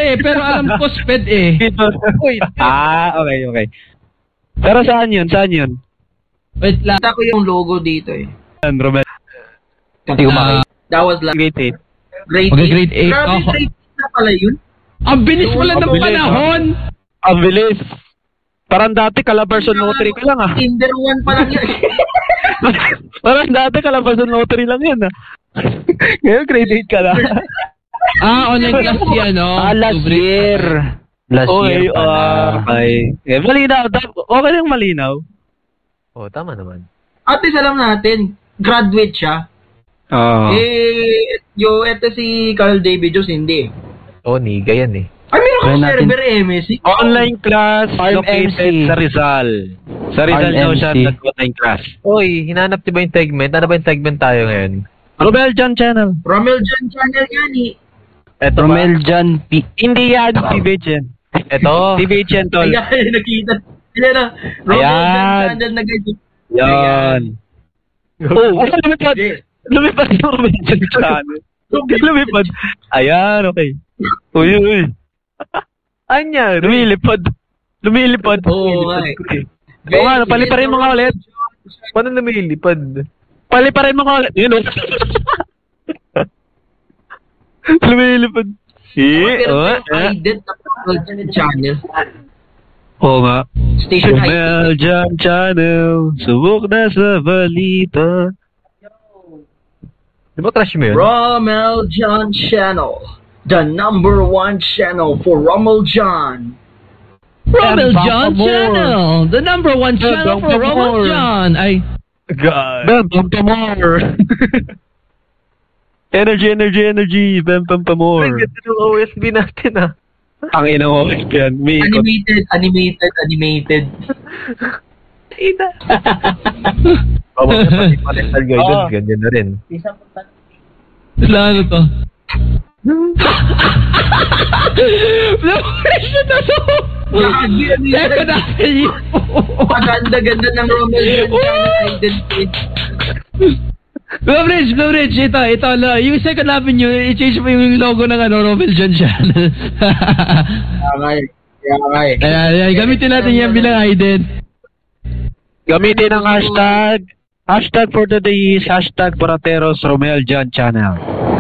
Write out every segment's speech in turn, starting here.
pero alam ko SPED eh. Wait. Okay. Pero saan yun? Wait lang. Kita ko yung logo dito eh. Romel. Hindi ko makita. That was like Grade 8. grade 8. Okay, grade 8. Grabe, grade 8 na pala yun. Ang bilis mo lang ng panahon. Ang bilis. Parang dati Calabarzon Lottery ka lang Tinder 1 pa lang yun. Parang dati Calabarzon Lottery lang yun Ngayon grade 8 ka lang. Online class yan, no? Last year. Last year pala. Okay. Malinaw. Okay lang malinaw. Tama naman. At least alam natin, graduate siya. Eto si Carl David Jones, hindi. Niga yan eh. Ay, meron kang server MSC. Online class located sa Rizal. Sa Rizal daw siya nag-online class. Hinanap niyo ba yung segment? Ano ba yung segment tayo ngayon? Romel John Channel. Romel John Channel yan eh. Eto Romel John Hindi yan, TVH yan. Eto. TVH yan, tol. Ayan, nakita. Ayan na. Romel John Channel na ganyan. Yan. Lumipad yung Romel John Channel. Lumipad. Ayan, okay. Uy. Anya, lumilipad. Oo, nga. Paliparin mo nga ulit. Paano lumilipad? Paliparin mo nga ulit. Yun o. Lumilipad. Ident na channel. Oo nga. Station Romel John Channel. Subok na sa balita. Di ba crush mo yun? Romel John Channel. The #1 channel for Romel John. Romel John Channel. The #1 channel for Romel John. Ay. God. Bam more. Energy. Bam more. Ay, ganda ng OSB natin Ang inang OSB yan. Animated. Ina. Parental guidance, ganyan na rin. Ano to? Maganda-ganda ng Romel John Channel identity. Blue Bridge, ito, yung second avenue, i-change mo yung logo ng Romel John Channel. Ayan, gamitin natin yan bilang ident. Gamitin ang hashtag. Hashtag for the day is hashtag Borateros Romel John Channel.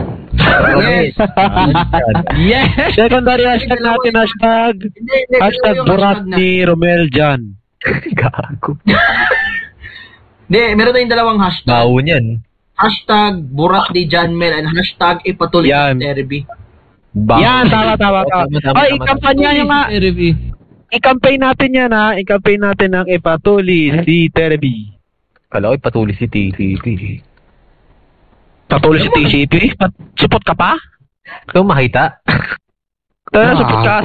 Yes. Secondary hashtag natin hashtag Borat ni Romel John. Gago. Hindi, meron tayong dalawang hashtag. Baon yan. Hashtag Borat ni John Mel and hashtag ipatuloy si Terby. Yan, tama. Ay, ikampanya nyo nga. I-campaign natin yan I-campaign natin ang ipatuloy si Terby. Kala ko ipatuloy si TCP. Patuloy si TCP? Support ka pa? Ito makita? Support ka?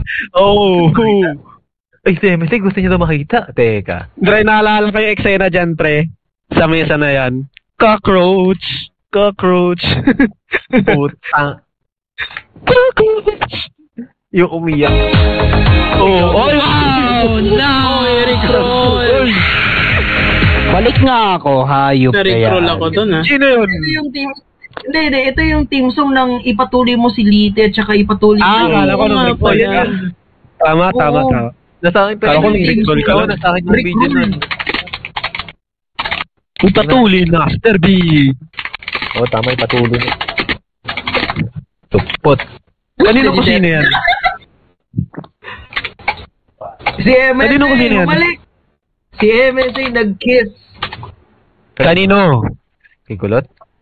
Ay, si gusto niya ito makita. Teka. Dre, naalala ko yung eksena dyan, pre. Sa mesa na yan. Cockroach. Putang. Yung umiyak. Wow! No! Eric Roll! Balik nga ako, hayop kaya. Na-recroll ako dun Sino yun? Ito yung team song ng ipatuloy mo si Lite at saka ipatuloy akala ko nung recall ka. Tama. Nasa akin pa yung recall ka. Nasa akin yung video nun. Ipatuloy na, Master B. Tama, ipatuloy na. Tupot. Kanino ko sino yan? Si MSA, bumalik! Si MSA nag-kiss. Kanino? Kay Kulot?